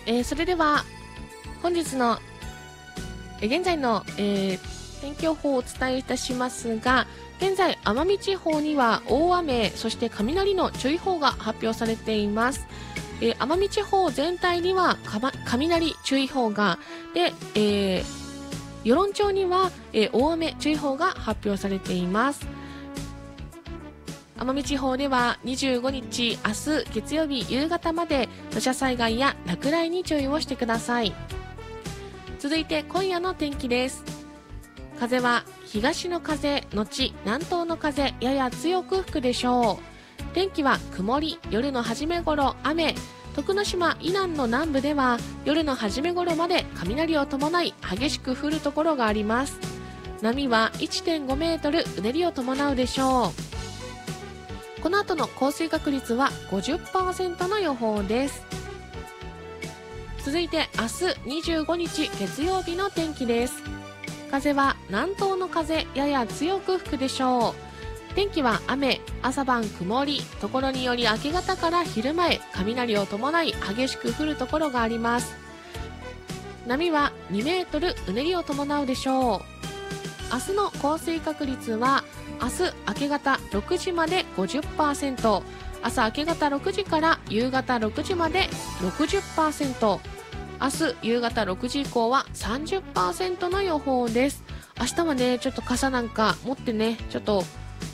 それでは本日の、現在の、天気予報をお伝えいたしますが、現在奄美地方には大雨そして雷の注意報が発表されています。奄美地方全体には雷注意報がで、与論町には、大雨注意報が発表されています。奄美地方では25日明日月曜日夕方まで土砂災害や落雷に注意をしてください。続いて今夜の天気です。風は東の風のち南東の風やや強く吹くでしょう。天気は曇り、夜の初め頃雨。徳之島以南の南部では夜の初め頃まで雷を伴い激しく降るところがあります。波は 1.5 メートルうねりを伴うでしょう。この後の降水確率は 50% の予報です。続いて明日25日月曜日の天気です。風は南東の風やや強く吹くでしょう。天気は雨、朝晩曇り、ところにより明け方から昼前雷を伴い激しく降るところがあります。波は2メートルうねりを伴うでしょう。明日の降水確率は明日明け方6時まで 50%、 朝明け方6時から夕方6時まで 60%、 明日夕方6時以降は 30% の予報です。明日はねちょっと傘なんか持ってね、ちょっと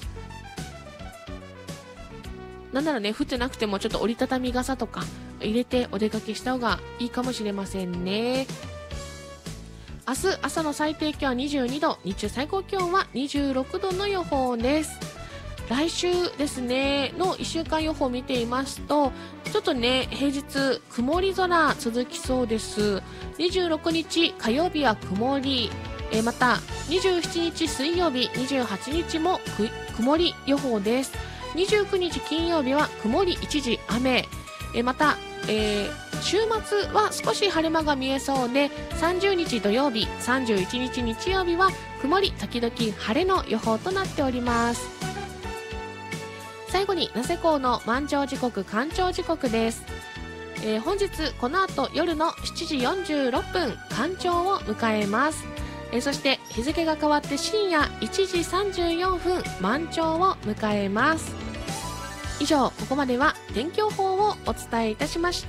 なんならね降ってなくてもちょっと折りたたみ傘とか入れてお出かけした方がいいかもしれませんね。明日朝の最低気温は22度、日中最高気温は26度の予報です。来週ですねの1週間予報を見ていますと、ちょっとね平日曇り空続きそうです。26日火曜日は曇り、また27日水曜日28日も曇り予報です。29日金曜日は曇り一時雨、また、週末は少し晴れ間が見えそうで、30日土曜日31日日曜日は曇り時々晴れの予報となっております。最後に名瀬港の満潮時刻干潮時刻です。本日この後夜の7時46分干潮を迎えます。そして日付が変わって深夜1時34分満潮を迎えます。以上、ここまでは天気予報をお伝えいたしました。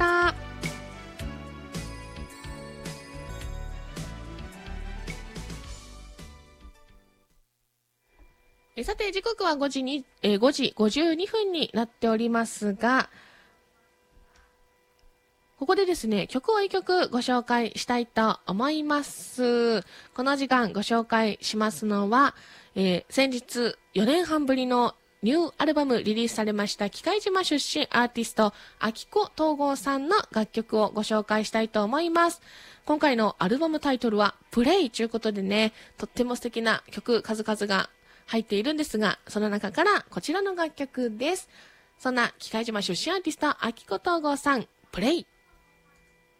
さて時刻は5時52分になっておりますが、ここでですね曲を1曲ご紹介したいと思います。この時間ご紹介しますのは、先日4年半ぶりのニューアルバムリリースされました喜界島出身アーティスト秋子東郷さんの楽曲をご紹介したいと思います。今回のアルバムタイトルはプレイということでね、とっても素敵な曲数々が入っているんですが、その中からこちらの楽曲です。そんな喜界島出身アーティスト秋子東郷さん、プレイ。